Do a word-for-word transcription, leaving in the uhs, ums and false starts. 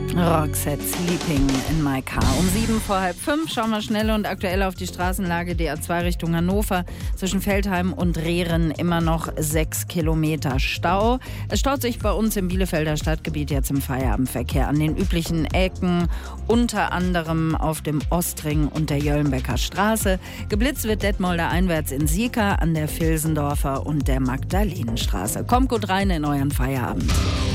Roxette Sleeping in My Car. Um sieben vor halb fünf schauen wir schnell und aktuell auf die Straßenlage. D A zwei Richtung Hannover. Zwischen Veltheim und Rehren immer noch sechs Kilometer Stau. Es staut sich bei uns im Bielefelder Stadtgebiet jetzt im Feierabendverkehr an den üblichen Ecken, unter anderem auf dem Ostring und der Jöllenbecker Straße. Geblitzt wird Detmolder einwärts in Sieker an der Vilsendorfer und der Magdalenenstraße. Kommt gut rein in euren Feierabend.